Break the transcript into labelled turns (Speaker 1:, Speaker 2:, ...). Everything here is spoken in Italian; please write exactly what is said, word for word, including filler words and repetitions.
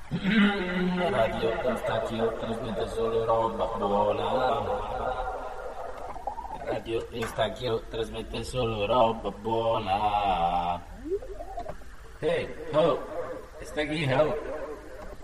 Speaker 1: Radio Stacchio trasmette solo roba buona. Radio Stacchio trasmette solo roba buona. Hey, ho, Stacchio.